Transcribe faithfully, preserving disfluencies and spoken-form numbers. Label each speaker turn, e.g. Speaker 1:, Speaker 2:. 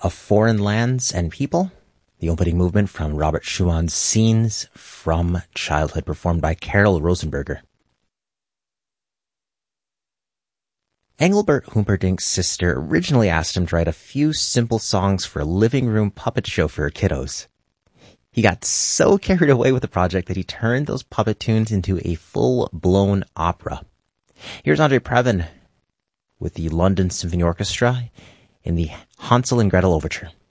Speaker 1: of Foreign Lands and People, the opening movement from Robert Schumann's Scenes from Childhood, performed by Carol Rosenberger. Engelbert Humperdinck's sister originally asked him to write a few simple songs for a living room puppet show for her kiddos. He got so carried away with the project that he turned those puppet tunes into a full-blown opera. Here's Andre Previn with the London Symphony Orchestra in the Hansel and Gretel Overture.